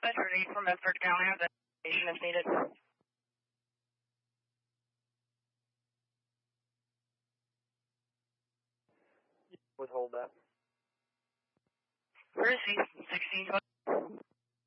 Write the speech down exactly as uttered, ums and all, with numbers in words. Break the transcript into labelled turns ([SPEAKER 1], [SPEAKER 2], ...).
[SPEAKER 1] dispatch ready for Medford County. I have that station if needed.
[SPEAKER 2] Withhold that.
[SPEAKER 1] Where is he? sixteen.